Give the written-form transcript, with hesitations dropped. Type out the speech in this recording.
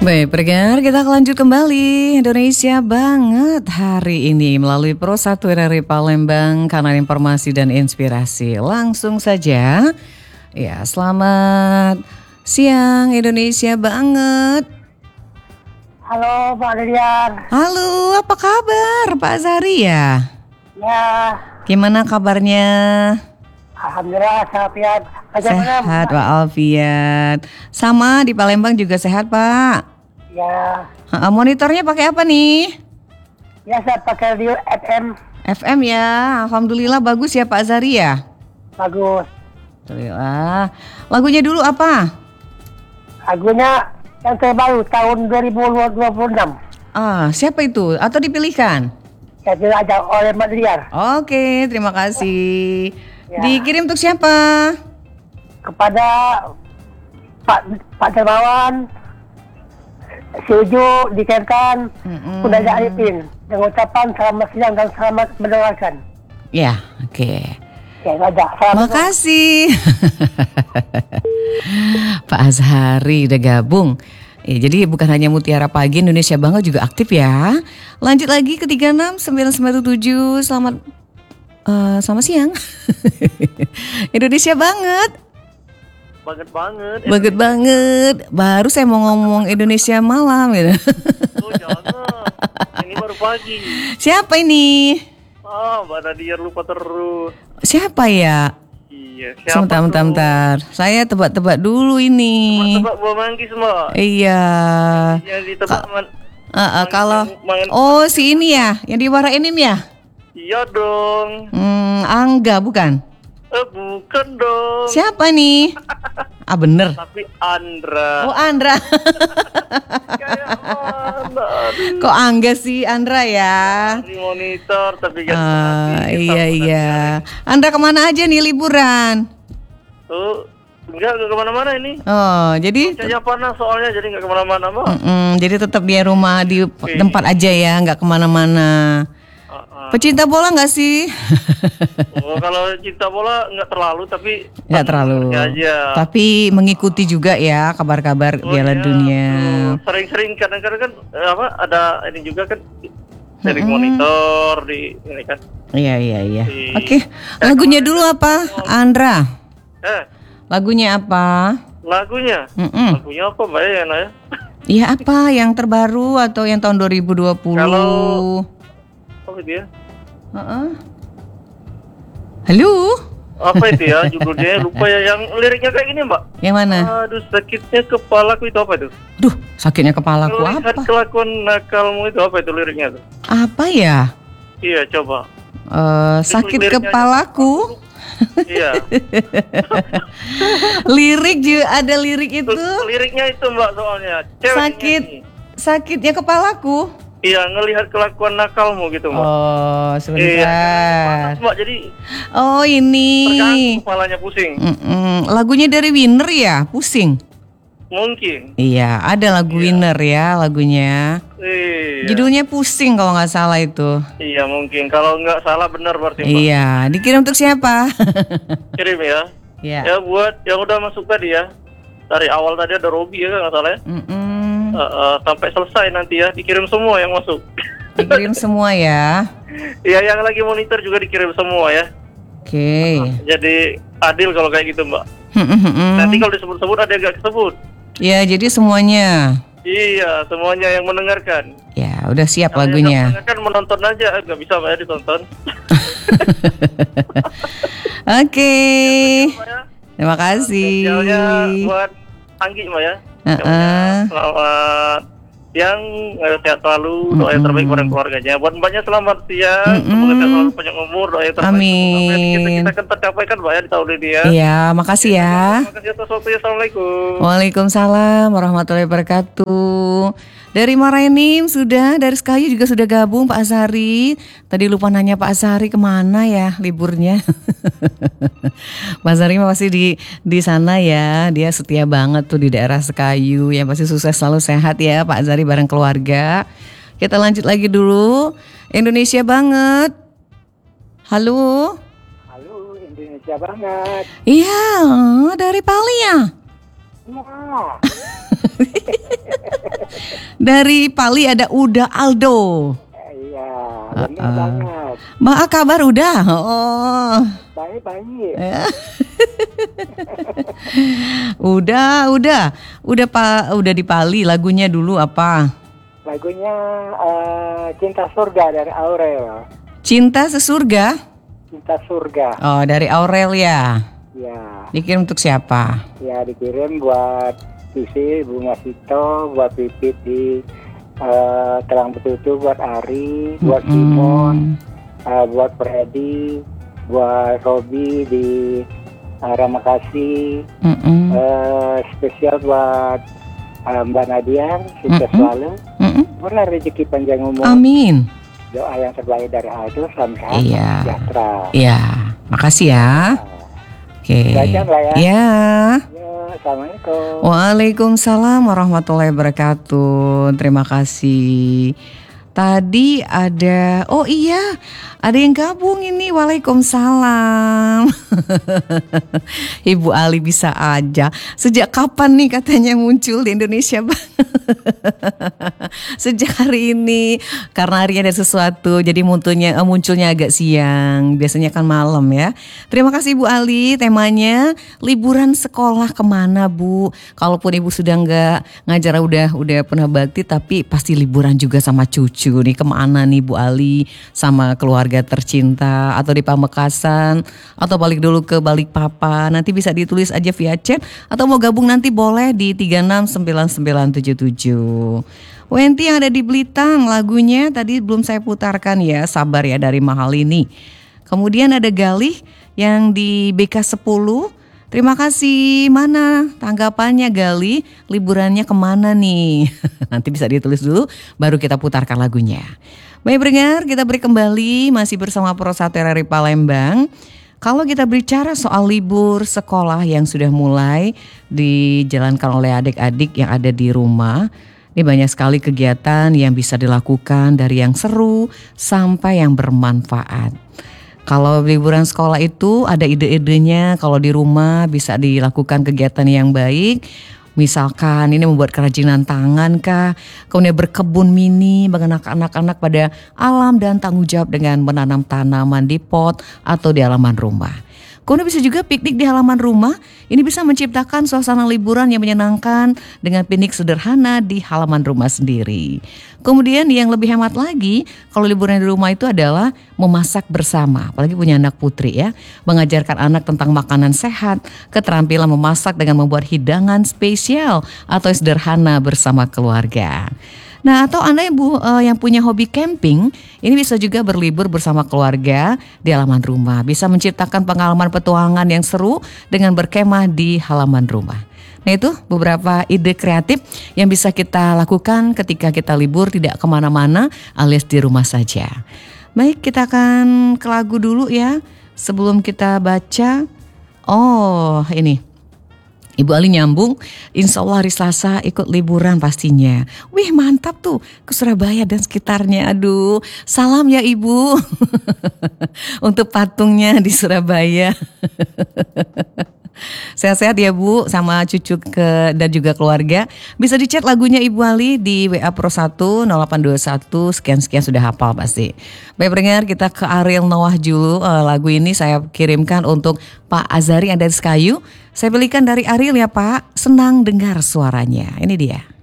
Baik, pendengar, kita lanjut kembali Indonesia banget hari ini melalui Pro 1 RRI Palembang, kanal informasi dan inspirasi. Langsung saja, ya selamat siang Indonesia banget. Halo Pak Delian. Halo, apa kabar Pak Zari ya? Ya, Gimana kabarnya? alhamdulillah sehat. Sehat Pak Alfiat. Sama di Palembang juga sehat Pak. Ya, Monitornya pakai apa nih? biasa pakai radio FM. FM ya, alhamdulillah bagus ya Pak Zari ya. Bagus. Alhamdulillah. Lagunya dulu apa? Lagunya yang terbaru tahun 2026. Siapa itu? Atau dipilihkan? Saya diajak oleh Mbak Delian. Oke, terima kasih. Ya. Dikirim untuk siapa? Kepada Pak Dermawan, si Uju dikirimkan Kudanya Arifin dengan ucapan selamat siang dan selamat mendengarkan. Ya, oke. Ya, ngajak. Selamat. Makasih. Pak Azhari udah gabung. Jadi bukan hanya Mutiara Pagi, Indonesia Banget juga aktif ya. Lanjut lagi ke 36997. Selamat siang. Indonesia Banget. Banget banget. Baru saya mau ngomong Indonesia Malam gitu. Oh jangan, ini baru pagi. Siapa ini? Mbak Nadia lupa terus. Siapa ya? Iya, siapa? Sebentar. Saya tebak-tebak dulu ini. Tebak buah manggis, Mbak. Iya. Yang ditebak Kalau si ini ya, yang di Wara Enim ya? Iya dong. Angga bukan? Bukan dong. Siapa nih? Bener. Tapi Andra. Oh Andra. Kayak mana? Kok Angga sih Andra ya? Di monitor tapi kan. Iya. Andra kemana aja nih liburan? Enggak kemana-mana ini. Jadi Cuaca panas soalnya jadi nggak kemana-mana, Mbak. jadi tetap di rumah di tempat aja ya, nggak kemana-mana. Pecinta bola nggak sih? Kalau cinta bola nggak terlalu, tapi nggak terlalu. Aja. Tapi mengikuti juga ya kabar-kabar Piala Dunia. Sering-sering kadang-kadang kan ada ini juga kan dari monitor di ini kan. Iya. Oke. Lagunya dulu apa, Andra? Lagunya apa? Lagunya apa Mbak ya? Iya apa yang terbaru atau yang tahun 2020? Kalau gitu ya. Halo? Apa itu ya judulnya? Lupa ya, yang liriknya kayak gini Mbak. Yang mana? Aduh sakitnya kepalaku, itu apa itu? Duh sakitnya kepalaku Melihat apa? kelakuan nakalmu itu apa itu liriknya tuh? Apa ya? Iya coba. Sakit kepalaku. Iya. Lirik juga ada lirik itu. Liriknya itu Mbak soalnya. Sakitnya kepalaku. Iya, ngelihat kelakuan nakalmu gitu, Mbak. Sebentar. Mbak, jadi ini. terganggu kepalanya pusing. Lagunya dari Winner ya, pusing. Mungkin. Iya, ada lagu Winner ya lagunya. Iya. Judulnya pusing kalau nggak salah itu. Iya, mungkin. Kalau nggak salah benar berarti, Mbak. Iya, dikirim untuk siapa? Kirim ya. Iya. Ya buat yang udah masuk tadi ya. Dari awal tadi ada Robi ya, nggak salah ya. Sampai selesai nanti ya, dikirim semua yang masuk. Dikirim semua ya. Iya, yang lagi monitor juga dikirim semua ya. Oke. Jadi adil kalau kayak gitu, Mbak. Nanti kalau disebut-sebut ada yang nggak disebut. Ya, jadi semuanya. Iya, semuanya yang mendengarkan. Ya, udah siap Kalau lagunya. yang mendengarkan menonton aja, nggak bisa Mbak ya ditonton. Oke. Terima kasih. Spesialnya buat Anggi Mbak ya. Selamat siang, sehat selalu, doa yang terbaik pada keluarganya. Buat Mbaknya selamat siang, semoga sehat selalu, panjang umur, doa yang terbaik. Amin. Kita akan tercapai kan Mbak ya di tahun ini ya. Iya, makasih ya. Terima kasih atas waktunya. Assalamualaikum. Waalaikumsalam warahmatullahi wabarakatuh. Dari Maraenim sudah, dari Sekayu juga sudah gabung Pak Azhari. Tadi lupa nanya Pak Azhari kemana ya liburnya. Pak Azhari masih di sana ya. Dia setia banget tuh di daerah Sekayu. Yang pasti sukses selalu sehat ya Pak Azhari bareng keluarga. Kita lanjut lagi dulu. Indonesia banget. Halo. Halo, Indonesia banget. Iya, dari Pali ya. Dari Pali ada Uda Aldo. Iya, benar banget. Mak kabar udah? Oh. Baik. Udah di Pali. Lagunya dulu apa? Lagunya Cinta Surga dari Aurel. Cinta Sesurga? Cinta Surga. Oh, dari Aurel ya. Ya. Dikirim untuk siapa? Ya, dikirim buat Sisi, Bunga Sito, buat Pipit di Terang Betutu, buat Ari, buat Simon, buat Freddy, buat Robi di Ramakasih, spesial buat Mbak Nadia, sukses selalu, benar rezeki panjang umur. Amin. Doa yang terbaik dari Aldo, salam sehat, sejahtera. Iya, makasih ya. Oke. Belajar lah ya. Ya. Assalamualaikum. Waalaikumsalam warahmatullahi wabarakatuh. Terima kasih. Tadi ada, oh iya, ada yang gabung ini. Waalaikumsalam. Ibu Ali bisa aja. Sejak kapan nih katanya muncul di Indonesia Bang? Sejak hari ini. Karena harinya ada sesuatu, jadi munculnya agak siang. Biasanya kan malam ya. Terima kasih Ibu Ali. Temanya liburan sekolah kemana Bu? Kalaupun Ibu sudah nggak ngajar, udah pernah bakti, tapi pasti liburan juga sama cucu nih. Kemana nih Bu Ali sama keluarga tercinta, atau di Pamekasan, atau balik dulu ke Balikpapan. Nanti bisa ditulis aja via chat, atau mau gabung nanti boleh di 369977. Wenti yang ada di Blitar, lagunya tadi belum saya putarkan ya, Sabar ya dari Mahal ini. Kemudian ada Galih yang di BK10. Terima kasih. Mana tanggapannya Gali? Liburannya kemana nih? Nanti bisa ditulis dulu, baru kita putarkan lagunya. Baik pendengar, kita beri kembali masih bersama Pro1 RRI Palembang. Kalau kita bicara soal libur sekolah yang sudah mulai dijalankan oleh adik-adik yang ada di rumah, ini banyak sekali kegiatan yang bisa dilakukan dari yang seru sampai yang bermanfaat. Kalau liburan sekolah itu ada ide-idenya, kalau di rumah bisa dilakukan kegiatan yang baik. Misalkan ini membuat kerajinan tangan kah, kemudian berkebun mini, mengenalkan anak-anak pada alam dan tanggung jawab dengan menanam tanaman di pot atau di halaman rumah. Kemudian bisa juga piknik di halaman rumah. Ini bisa menciptakan suasana liburan yang menyenangkan dengan piknik sederhana di halaman rumah sendiri. Kemudian yang lebih hemat lagi, kalau liburan di rumah itu adalah memasak bersama. Apalagi punya anak putri ya. Mengajarkan anak tentang makanan sehat, keterampilan memasak dengan membuat hidangan spesial atau sederhana bersama keluarga. Nah, atau Anda yang punya hobi camping, ini bisa juga berlibur bersama keluarga di halaman rumah. Bisa menciptakan pengalaman petualangan yang seru dengan berkemah di halaman rumah. Nah, itu beberapa ide kreatif yang bisa kita lakukan ketika kita libur tidak kemana-mana alias di rumah saja. Baik, kita akan ke lagu dulu ya. Sebelum kita baca, ini. Ibu Ali nyambung, insya Allah hari Selasa ikut liburan pastinya. Wih mantap tuh, ke Surabaya dan sekitarnya. Aduh, salam ya Ibu untuk patungnya di Surabaya. Sehat-sehat ya Bu sama cucu dan juga keluarga. Bisa dicat lagunya Ibu Ali di WA Pro1 0821 sekian-sekian sudah hafal pasti. Baik pendengar, kita ke Ariel Noah dulu. Lagu ini saya kirimkan untuk Pak Azari yang dari Sekayu. Saya belikan dari Ariel ya Pak. Senang dengar suaranya. Ini dia.